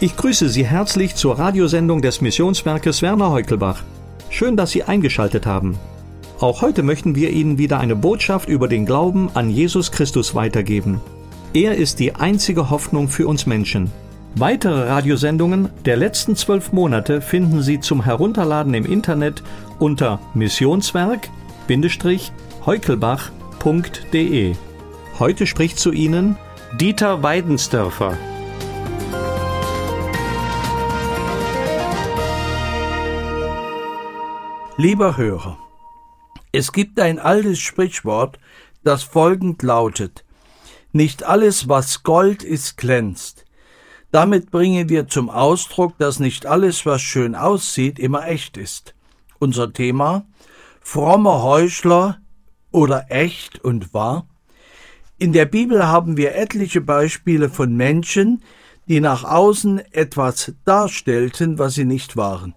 Ich grüße Sie herzlich zur Radiosendung des Missionswerkes Werner Heukelbach. Schön, dass Sie eingeschaltet haben. Auch heute möchten wir Ihnen wieder eine Botschaft über den Glauben an Jesus Christus weitergeben. Er ist die einzige Hoffnung für uns Menschen. Weitere Radiosendungen der letzten 12 Monate finden Sie zum Herunterladen im Internet unter missionswerk-heukelbach.de. Heute spricht zu Ihnen Dieter Weidensdörfer. Lieber Hörer, es gibt ein altes Sprichwort, das folgend lautet: Nicht alles, was Gold ist, glänzt. Damit bringen wir zum Ausdruck, dass nicht alles, was schön aussieht, immer echt ist. Unser Thema: fromme Heuchler oder echt und wahr. In der Bibel haben wir etliche Beispiele von Menschen, die nach außen etwas darstellten, was sie nicht waren.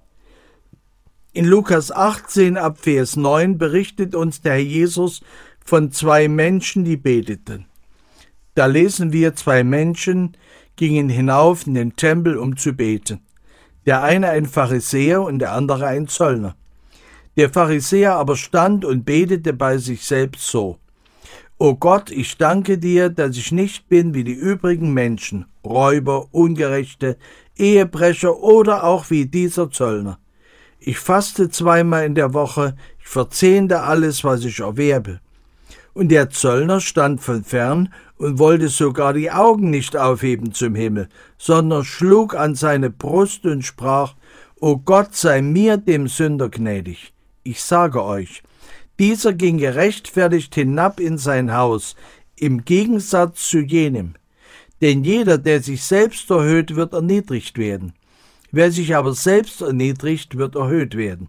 In Lukas 18 ab Vers 9 berichtet uns der Herr Jesus von 2 Menschen, die beteten. Da lesen wir, 2 Menschen gingen hinauf in den Tempel, um zu beten. Der eine ein Pharisäer und der andere ein Zöllner. Der Pharisäer aber stand und betete bei sich selbst so: O Gott, ich danke dir, dass ich nicht bin wie die übrigen Menschen, Räuber, Ungerechte, Ehebrecher oder auch wie dieser Zöllner. Ich faste 2-mal in der Woche, ich verzehnte alles, was ich erwerbe. Und der Zöllner stand von fern und wollte sogar die Augen nicht aufheben zum Himmel, sondern schlug an seine Brust und sprach: O Gott, sei mir, dem Sünder, gnädig. Ich sage euch, dieser ging gerechtfertigt hinab in sein Haus, im Gegensatz zu jenem. Denn jeder, der sich selbst erhöht, wird erniedrigt werden. Wer sich aber selbst erniedrigt, wird erhöht werden.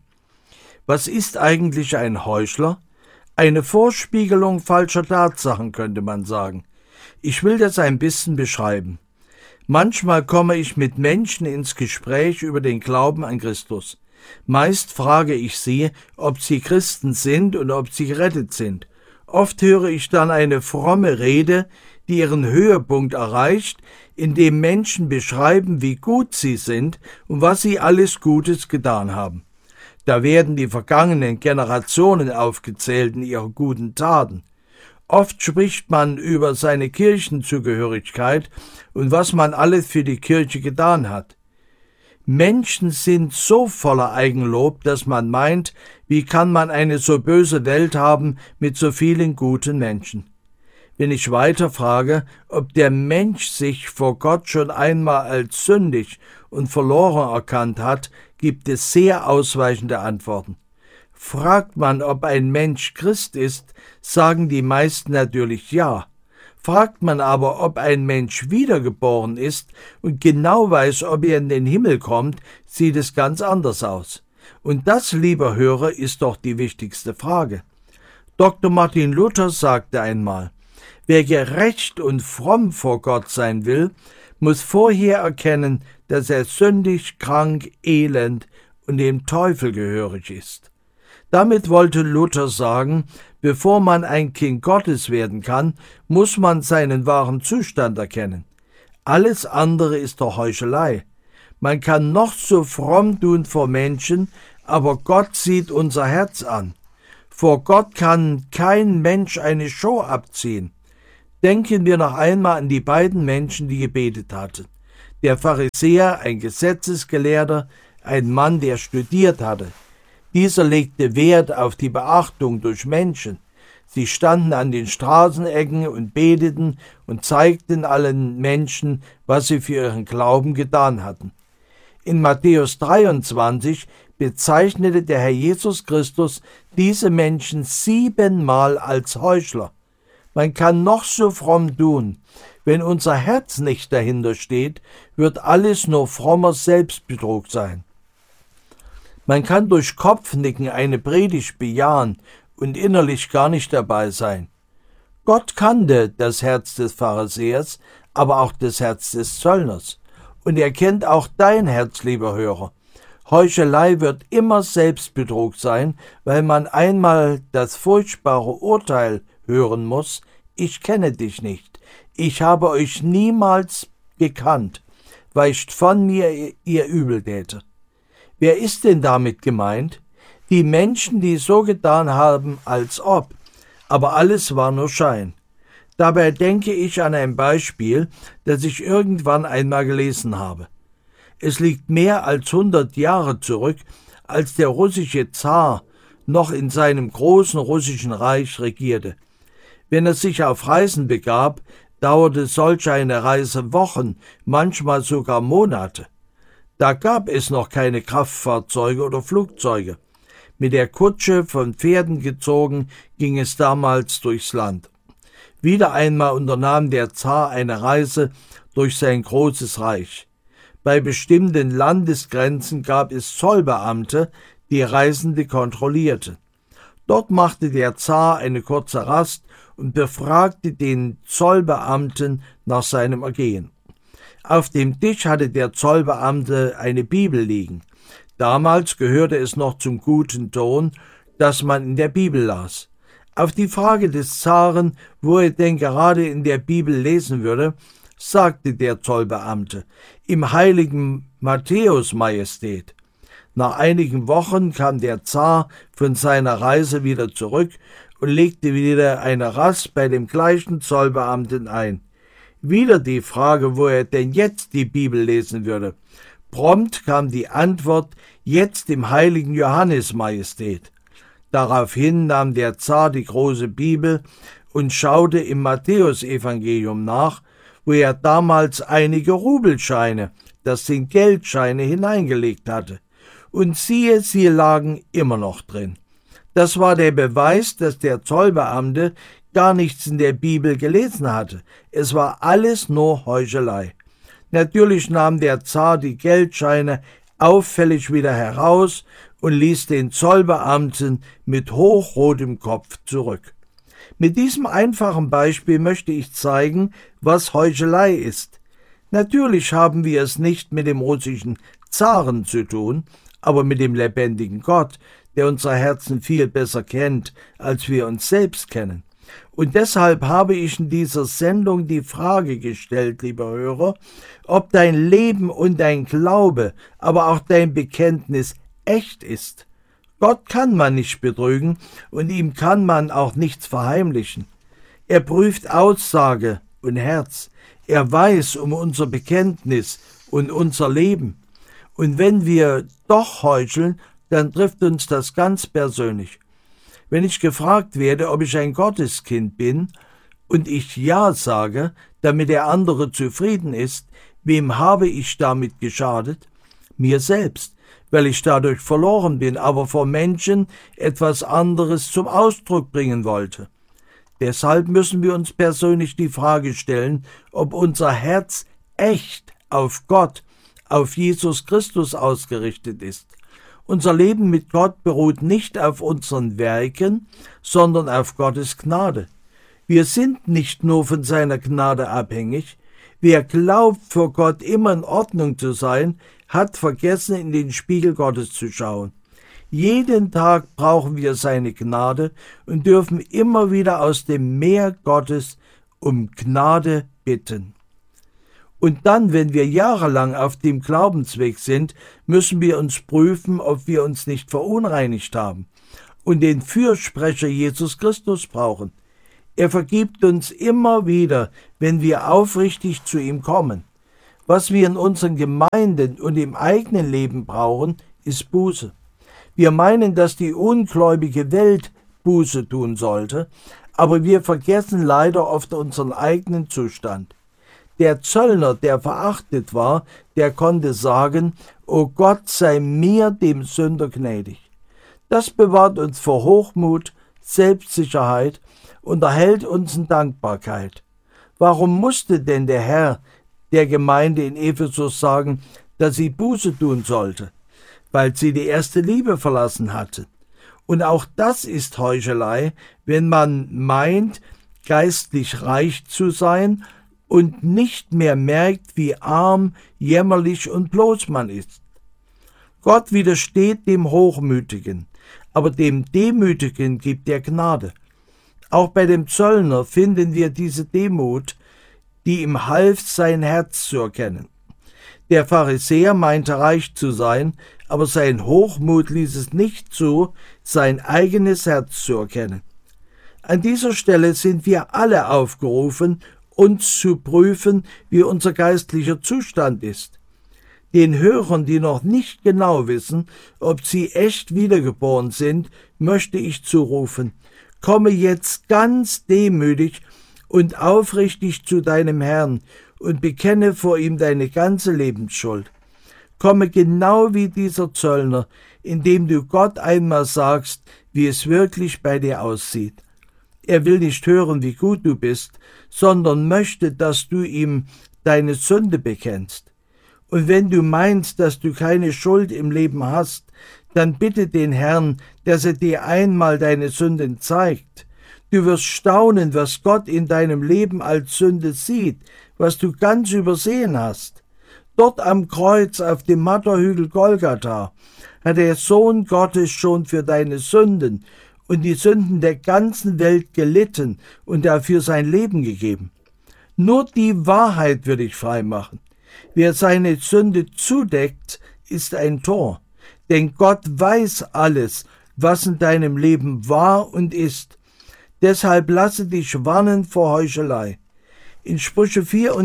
Was ist eigentlich ein Heuchler? Eine Vorspiegelung falscher Tatsachen, könnte man sagen. Ich will das ein bisschen beschreiben. Manchmal komme ich mit Menschen ins Gespräch über den Glauben an Christus. Meist frage ich sie, ob sie Christen sind und ob sie gerettet sind. Oft höre ich dann eine fromme Rede, die ihren Höhepunkt erreicht, indem Menschen beschreiben, wie gut sie sind und was sie alles Gutes getan haben. Da werden die vergangenen Generationen aufgezählt in ihren guten Taten. Oft spricht man über seine Kirchenzugehörigkeit und was man alles für die Kirche getan hat. Menschen sind so voller Eigenlob, dass man meint, wie kann man eine so böse Welt haben mit so vielen guten Menschen? Wenn ich weiter frage, ob der Mensch sich vor Gott schon einmal als sündig und verloren erkannt hat, gibt es sehr ausweichende Antworten. Fragt man, ob ein Mensch Christ ist, sagen die meisten natürlich ja. Fragt man aber, ob ein Mensch wiedergeboren ist und genau weiß, ob er in den Himmel kommt, sieht es ganz anders aus. Und das, lieber Hörer, ist doch die wichtigste Frage. Dr. Martin Luther sagte einmal: Wer gerecht und fromm vor Gott sein will, muss vorher erkennen, dass er sündig, krank, elend und dem Teufel gehörig ist. Damit wollte Luther sagen, bevor man ein Kind Gottes werden kann, muss man seinen wahren Zustand erkennen. Alles andere ist doch Heuchelei. Man kann noch so fromm tun vor Menschen, aber Gott sieht unser Herz an. Vor Gott kann kein Mensch eine Show abziehen. Denken wir noch einmal an die beiden Menschen, die gebetet hatten. Der Pharisäer, ein Gesetzesgelehrter, ein Mann, der studiert hatte. Dieser legte Wert auf die Beachtung durch Menschen. Sie standen an den Straßenecken und beteten und zeigten allen Menschen, was sie für ihren Glauben getan hatten. In Matthäus 23 bezeichnete der Herr Jesus Christus diese Menschen 7-mal als Heuchler. Man kann noch so fromm tun. Wenn unser Herz nicht dahinter steht, wird alles nur frommer Selbstbetrug sein. Man kann durch Kopfnicken eine Predigt bejahen und innerlich gar nicht dabei sein. Gott kannte das Herz des Pharisäers, aber auch das Herz des Zöllners. Und er kennt auch dein Herz, lieber Hörer. Heuchelei wird immer Selbstbetrug sein, weil man einmal das furchtbare Urteil hören muss: Ich kenne dich nicht, ich habe euch niemals gekannt. weicht von mir, ihr Übeltäter. Wer ist denn damit gemeint? Die Menschen, die so getan haben, als ob. Aber alles war nur Schein. Dabei denke ich an ein Beispiel, das ich irgendwann einmal gelesen habe. Es liegt mehr als 100 Jahre zurück, als der russische Zar noch in seinem großen russischen Reich regierte. Wenn er sich auf Reisen begab, dauerte solch eine Reise Wochen, manchmal sogar Monate. Da gab es noch keine Kraftfahrzeuge oder Flugzeuge. Mit der Kutsche von Pferden gezogen ging es damals durchs Land. Wieder einmal unternahm der Zar eine Reise durch sein großes Reich. Bei bestimmten Landesgrenzen gab es Zollbeamte, die Reisende kontrollierten. Dort machte der Zar eine kurze Rast und befragte den Zollbeamten nach seinem Ergehen. Auf dem Tisch hatte der Zollbeamte eine Bibel liegen. Damals gehörte es noch zum guten Ton, dass man in der Bibel las. Auf die Frage des Zaren, wo er denn gerade in der Bibel lesen würde, sagte der Zollbeamte: Im heiligen Matthäus, Majestät. Nach einigen Wochen kam der Zar von seiner Reise wieder zurück und legte wieder eine Rast bei dem gleichen Zollbeamten ein. Wieder die Frage, wo er denn jetzt die Bibel lesen würde. Prompt kam die Antwort: Jetzt im heiligen Johannes, Majestät. Daraufhin nahm der Zar die große Bibel und schaute im Matthäusevangelium nach, wo er damals einige Rubelscheine, das sind Geldscheine, hineingelegt hatte. Und siehe, sie lagen immer noch drin. Das war der Beweis, dass der Zollbeamte gar nichts in der Bibel gelesen hatte. Es war alles nur Heuchelei. Natürlich nahm der Zar die Geldscheine auffällig wieder heraus und ließ den Zollbeamten mit hochrotem Kopf zurück. Mit diesem einfachen Beispiel möchte ich zeigen, was Heuchelei ist. Natürlich haben wir es nicht mit dem russischen Zaren zu tun, aber mit dem lebendigen Gott, der unsere Herzen viel besser kennt, als wir uns selbst kennen. Und deshalb habe ich in dieser Sendung die Frage gestellt, lieber Hörer, ob dein Leben und dein Glaube, aber auch dein Bekenntnis echt ist. Gott kann man nicht betrügen und ihm kann man auch nichts verheimlichen. Er prüft Aussage und Herz. Er weiß um unser Bekenntnis und unser Leben. Und wenn wir doch heucheln, dann trifft uns das ganz persönlich. Wenn ich gefragt werde, ob ich ein Gotteskind bin, und ich Ja sage, damit der andere zufrieden ist, wem habe ich damit geschadet? Mir selbst, weil ich dadurch verloren bin, aber vor Menschen etwas anderes zum Ausdruck bringen wollte. Deshalb müssen wir uns persönlich die Frage stellen, ob unser Herz echt auf Gott, auf Jesus Christus ausgerichtet ist. Unser Leben mit Gott beruht nicht auf unseren Werken, sondern auf Gottes Gnade. Wir sind nicht nur von seiner Gnade abhängig. Wer glaubt, vor Gott immer in Ordnung zu sein, hat vergessen, in den Spiegel Gottes zu schauen. Jeden Tag brauchen wir seine Gnade und dürfen immer wieder aus dem Meer Gottes um Gnade bitten. Und dann, wenn wir jahrelang auf dem Glaubensweg sind, müssen wir uns prüfen, ob wir uns nicht verunreinigt haben und den Fürsprecher Jesus Christus brauchen. Er vergibt uns immer wieder, wenn wir aufrichtig zu ihm kommen. Was wir in unseren Gemeinden und im eigenen Leben brauchen, ist Buße. Wir meinen, dass die ungläubige Welt Buße tun sollte, aber wir vergessen leider oft unseren eigenen Zustand. Der Zöllner, der verachtet war, der konnte sagen: O Gott, sei mir, dem Sünder, gnädig. Das bewahrt uns vor Hochmut, Selbstsicherheit und erhält uns in Dankbarkeit. Warum musste denn der Herr der Gemeinde in Ephesus sagen, dass sie Buße tun sollte? Weil sie die erste Liebe verlassen hatte. Und auch das ist Heuchelei, wenn man meint, geistlich reich zu sein und nicht mehr merkt, wie arm, jämmerlich und bloß man ist. Gott widersteht dem Hochmütigen, aber dem Demütigen gibt er Gnade. Auch bei dem Zöllner finden wir diese Demut, die ihm half, sein Herz zu erkennen. Der Pharisäer meinte reich zu sein, aber sein Hochmut ließ es nicht zu, sein eigenes Herz zu erkennen. An dieser Stelle sind wir alle aufgerufen, uns zu prüfen, wie unser geistlicher Zustand ist. Den Hörern, die noch nicht genau wissen, ob sie echt wiedergeboren sind, möchte ich zurufen: Komme jetzt ganz demütig und aufrichtig zu deinem Herrn und bekenne vor ihm deine ganze Lebensschuld. Komme genau wie dieser Zöllner, indem du Gott einmal sagst, wie es wirklich bei dir aussieht. Er will nicht hören, wie gut du bist, sondern möchte, dass du ihm deine Sünde bekennst. Und wenn du meinst, dass du keine Schuld im Leben hast, dann bitte den Herrn, dass er dir einmal deine Sünden zeigt. Du wirst staunen, was Gott in deinem Leben als Sünde sieht, was du ganz übersehen hast. Dort am Kreuz auf dem Marterhügel Golgatha hat der Sohn Gottes schon für deine Sünden und die Sünden der ganzen Welt gelitten und dafür sein Leben gegeben. Nur die Wahrheit wird dich frei machen. Wer seine Sünde zudeckt, ist ein Tor. Denn Gott weiß alles, was in deinem Leben war und ist. Deshalb lasse dich warnen vor Heuchelei. In Sprüche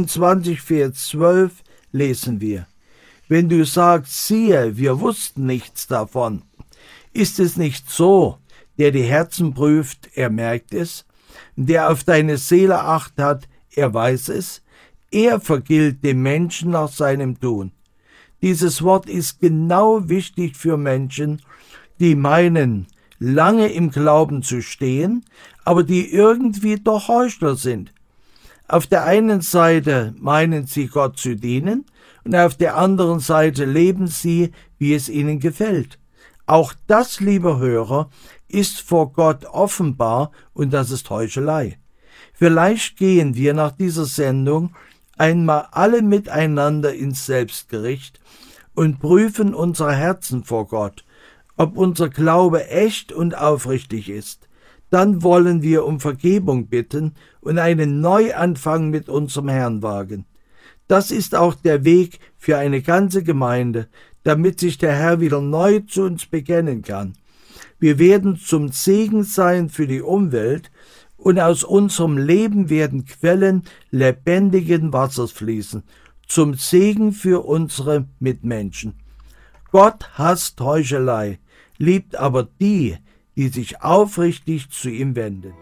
24, Vers 12 lesen wir: Wenn du sagst, siehe, wir wussten nichts davon, ist es nicht so, der die Herzen prüft, er merkt es, der auf deine Seele Acht hat, er weiß es, er vergilt dem Menschen nach seinem Tun. Dieses Wort ist genau wichtig für Menschen, die meinen, lange im Glauben zu stehen, aber die irgendwie doch Heuchler sind. Auf der einen Seite meinen sie, Gott zu dienen, und auf der anderen Seite leben sie, wie es ihnen gefällt. Auch das, liebe Hörer, ist vor Gott offenbar, und das ist Heuchelei. Vielleicht gehen wir nach dieser Sendung einmal alle miteinander ins Selbstgericht und prüfen unsere Herzen vor Gott, ob unser Glaube echt und aufrichtig ist. Dann wollen wir um Vergebung bitten und einen Neuanfang mit unserem Herrn wagen. Das ist auch der Weg für eine ganze Gemeinde, damit sich der Herr wieder neu zu uns bekennen kann. Wir werden zum Segen sein für die Umwelt, und aus unserem Leben werden Quellen lebendigen Wassers fließen, zum Segen für unsere Mitmenschen. Gott hasst Heuchelei, liebt aber die, die sich aufrichtig zu ihm wenden.